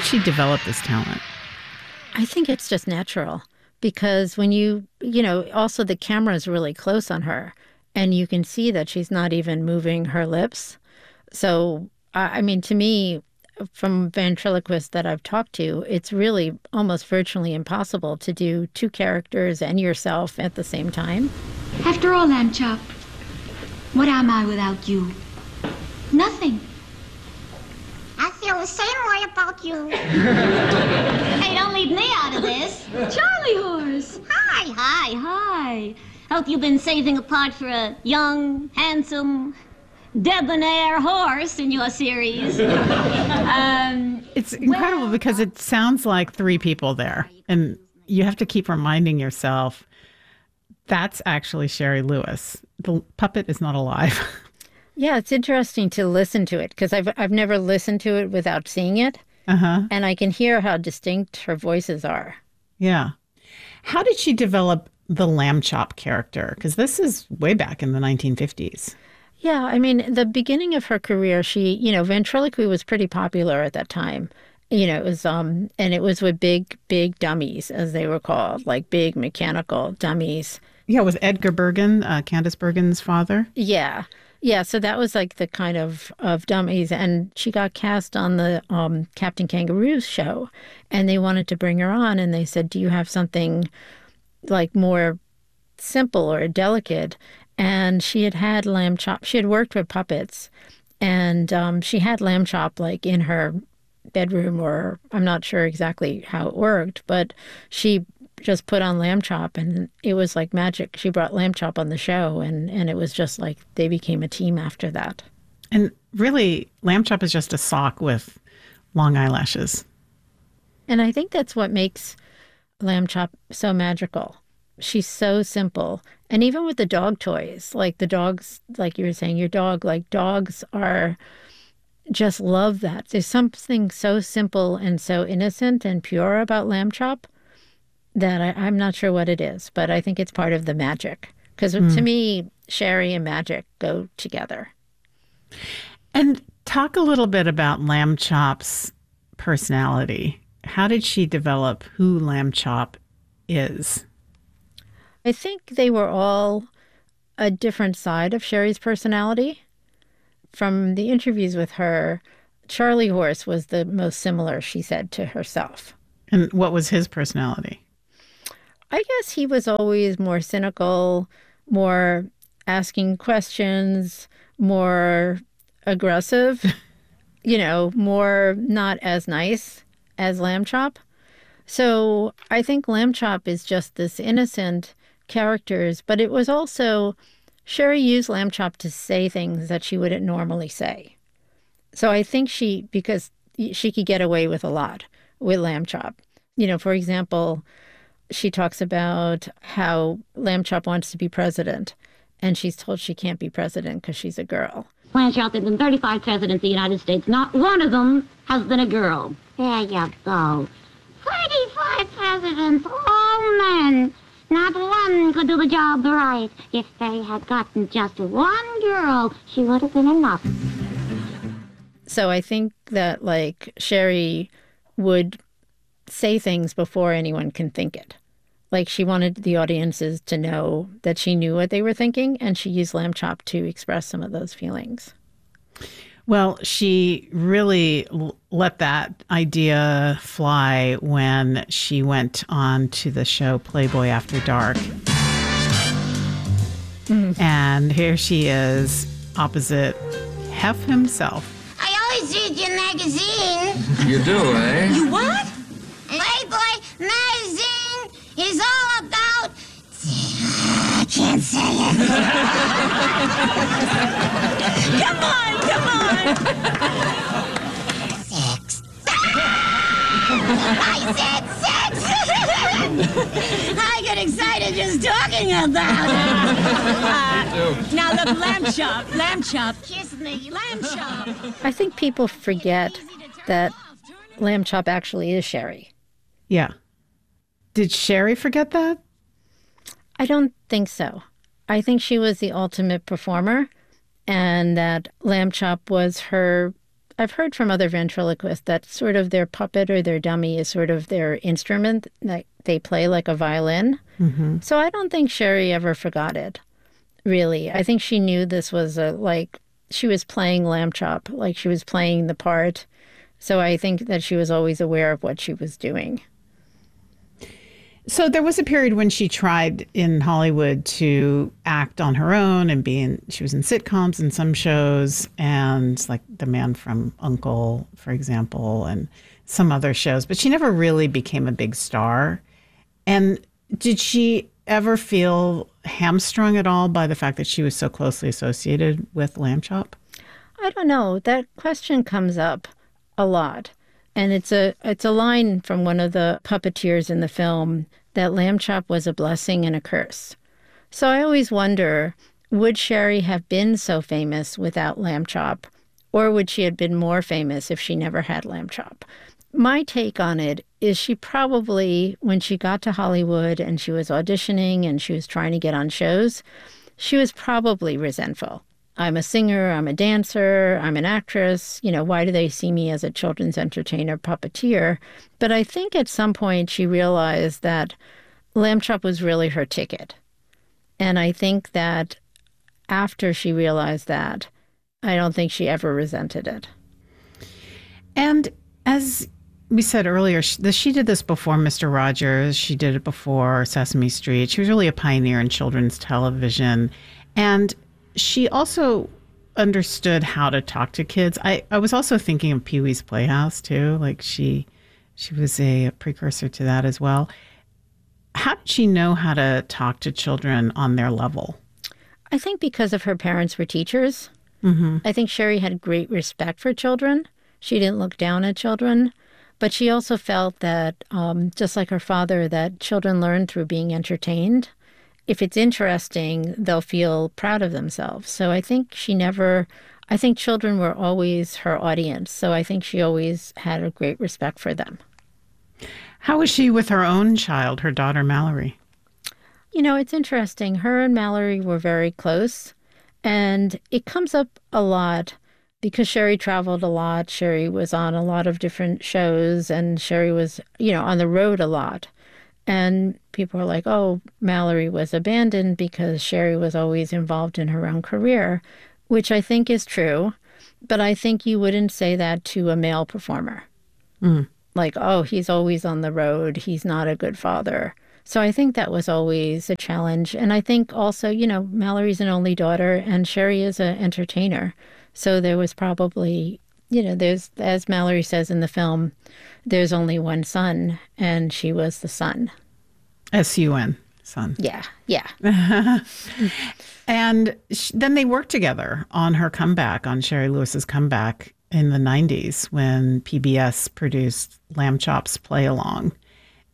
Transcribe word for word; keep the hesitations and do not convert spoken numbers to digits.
did she develop this talent? I think it's just natural because when you, you know, also the camera is really close on her and you can see that she's not even moving her lips. So, I mean, to me, from ventriloquists that I've talked to, it's really almost virtually impossible to do two characters and yourself at the same time. After all, Lamb Chop, what am I without you? Nothing. I feel the same way about you. Hey, don't leave me out of this. Charlie Horse. Hi. Hi, hi. Hope you've been saving a part for a young, handsome, debonair horse in your series. um, it's incredible well, because it sounds like three people there. And you have to keep reminding yourself, that's actually Shari Lewis. The puppet is not alive. Yeah, it's interesting to listen to it because I've I've never listened to it without seeing it. Uh-huh. And I can hear how distinct her voices are. Yeah. How did she develop the Lamb Chop character? Because this is way back in the nineteen fifties. Yeah, I mean, the beginning of her career, she, you know, ventriloquy was pretty popular at that time. You know, it was, um, and it was with big, big dummies, as they were called, like big mechanical dummies. Yeah, with Edgar Bergen, uh, Candice Bergen's father. Yeah. Yeah, so that was like the kind of, of dummies. And she got cast on the um, Captain Kangaroo's show. And they wanted to bring her on. And they said, do you have something like more simple or delicate? And she had had Lamb Chop. She had worked with puppets. And um, she had Lamb Chop like in her bedroom, or I'm not sure exactly how it worked. But she just put on Lamb Chop and it was like magic. She brought Lamb Chop on the show and, and it was just like they became a team after that. And really, Lamb Chop is just a sock with long eyelashes. And I think that's what makes Lamb Chop so magical. She's so simple. And even with the dog toys, like the dogs, like you were saying, your dog, like dogs are just love that. There's something so simple and so innocent and pure about Lamb Chop that I, I'm not sure what it is, but I think it's part of the magic. Because mm. to me, Shari and magic go together. And talk a little bit about Lamb Chop's personality. How did she develop who Lamb Chop is? I think they were all a different side of Shari's personality. From the interviews with her, Charlie Horse was the most similar, she said to herself. And what was his personality? I guess he was always more cynical, more asking questions, more aggressive, you know, more not as nice as Lamb Chop. So I think Lamb Chop is just this innocent characters, but it was also, Shari used Lamb Chop to say things that she wouldn't normally say. So I think she, because she could get away with a lot with Lamb Chop. You know, for example, she talks about how Lamb Chop wants to be president, and she's told she can't be president because she's a girl. Lamb Chop, there's been thirty-five presidents of the United States. Not one of them has been a girl. There you go. thirty-five presidents, all men. Not one could do the job right. If they had gotten just one girl, she would have been enough. So I think that, like, Shari would say things before anyone can think it. Like, she wanted the audiences to know that she knew what they were thinking, and she used Lamb Chop to express some of those feelings. Well, she really l- let that idea fly when she went on to the show Playboy After Dark. Mm. And here she is opposite Hef himself. I always read your magazine. You do, eh? You what? Playboy magazine is all about... I can't say it. Come on, come on. Sex. I said sex. I get excited just talking about it. Uh, now look, Lamb Chop, Lamb Chop, kiss me, Lamb Chop. I think people forget that Lamb Chop actually is Shari. Yeah. Did Shari forget that? I don't think so. I think she was the ultimate performer and that Lamb Chop was her I've heard from other ventriloquists that sort of their puppet or their dummy is sort of their instrument that they play like a violin. Mm-hmm. So I don't think Sherry ever forgot it, really. I think she knew this was a, like, she was playing Lamb Chop, like she was playing the part. So I think that she was always aware of what she was doing. So there was a period when she tried in Hollywood to act on her own and be in, she was in sitcoms and some shows and like The Man from U N C L E, for example, and some other shows, but she never really became a big star. And did she ever feel hamstrung at all by the fact that she was so closely associated with Lamb Chop? I don't know. That question comes up a lot. And it's a it's a line from one of the puppeteers in the film that Lamb Chop was a blessing and a curse. So I always wonder, would Sherry have been so famous without Lamb Chop? Or would she have been more famous if she never had Lamb Chop? My take on it is she probably, when she got to Hollywood and she was auditioning and she was trying to get on shows, she was probably resentful. I'm a singer, I'm a dancer, I'm an actress. You know, why do they see me as a children's entertainer puppeteer? But I think at some point she realized that Lamb Chop was really her ticket. And I think that after she realized that, I don't think she ever resented it. And as we said earlier, she, she did this before Mister Rogers. She did it before Sesame Street. She was really a pioneer in children's television. And she also understood how to talk to kids. I, I was also thinking of Pee-wee's Playhouse, too. Like she she was a precursor to that as well. How did she know how to talk to children on their level? I think because of her parents were teachers. Mm-hmm. I think Sherry had great respect for children. She didn't look down at children. But she also felt that, um, just like her father, that children learn through being entertained. If it's interesting, they'll feel proud of themselves. So I think she never, I think children were always her audience. So I think she always had a great respect for them. How was she with her own child, her daughter, Mallory? You know, it's interesting. Her and Mallory were very close. And it comes up a lot because Sherry traveled a lot. Sherry was on a lot of different shows and Sherry was, you know, on the road a lot. And people are like, oh, Mallory was abandoned because Sherry was always involved in her own career, which I think is true. But I think you wouldn't say that to a male performer. Mm. Like, oh, he's always on the road. He's not a good father. So I think that was always a challenge. And I think also, you know, Mallory's an only daughter and Sherry is an entertainer. So there was probably, you know, there's, as Mallory says in the film, there's only one son, and she was the son. S U N, son. Yeah, yeah. And sh- then they worked together on her comeback, on Sherry Lewis's comeback in the nineties when P B S produced Lamb Chop's Play Along.